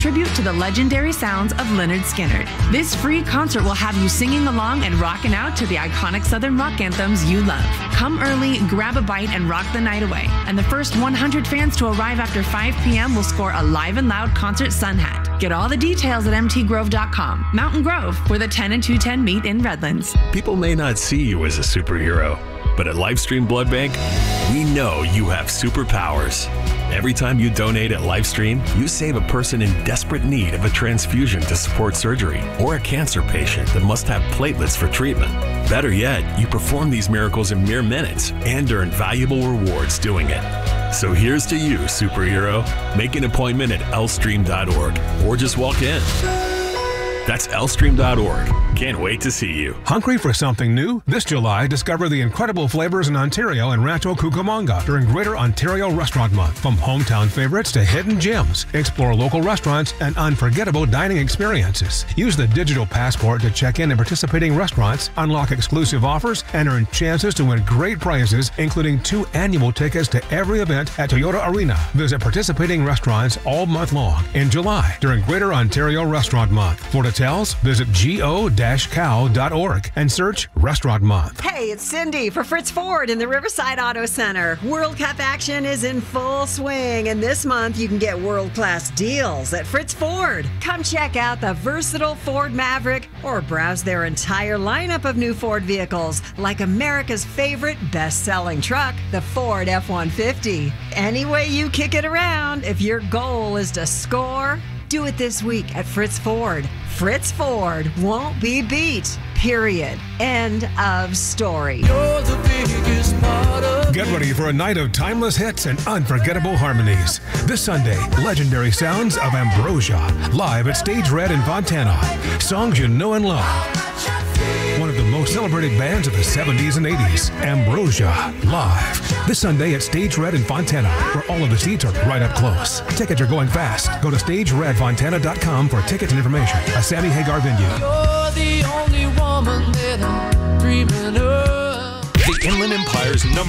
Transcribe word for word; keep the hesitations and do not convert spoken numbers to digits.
tribute to the legendary sounds of Lynyrd Skynyrd. This free concert will have you singing along and rocking out to the iconic Southern rock anthems you love. Come early, grab a bite, and rock the night away. And the first one hundred fans to arrive after five p.m. will score a Live and Loud concert sun hat. Get all the details at m t grove dot com. Mountain Grove, where the ten and two ten meet in Redlands. People may not see you as a superhero, but at Lifestream Blood Bank, we know you have superpowers. Every time you donate at Lifestream, you save a person in desperate need of a transfusion to support surgery, or a cancer patient that must have platelets for treatment. Better yet, you perform these miracles in mere minutes and earn valuable rewards doing it. So here's to you, superhero. Make an appointment at l stream dot org or just walk in. That's l stream dot org. Can't wait to see you. Hungry for something new? This July, discover the incredible flavors in Ontario and Rancho Cucamonga during Greater Ontario Restaurant Month. From hometown favorites to hidden gems, explore local restaurants and unforgettable dining experiences. Use the digital passport to check in at participating restaurants, unlock exclusive offers, and earn chances to win great prizes, including two annual tickets to every event at Toyota Arena. Visit participating restaurants all month long in July during Greater Ontario Restaurant Month. For details, visit go dash cow dot org and search Restaurant Month. Hey, it's Cindy for Fritz Ford in the Riverside Auto Center. World Cup action is in full swing, and this month you can get world-class deals at Fritz Ford. Come check out the versatile Ford Maverick or browse their entire lineup of new Ford vehicles, like America's favorite best-selling truck, the Ford F one fifty. Any way you kick it around, if your goal is to score, do it this week at Fritz Ford. Fritz Ford won't be beat. Period. End of story. You're the biggest part of Get ready for a night of timeless hits and unforgettable harmonies. This Sunday, legendary sounds of Ambrosia, live at Stage Red in Fontana. Songs you know and love. One of the most celebrated bands of the seventies and eighties, Ambrosia, live. This Sunday at Stage Red in Fontana, where all of the seats are right up close. Tickets are going fast. Go to stage red fontana dot com for tickets and information. A Sammy Hagar venue. You're the only woman that I'm dreaming of. The Inland Empire's number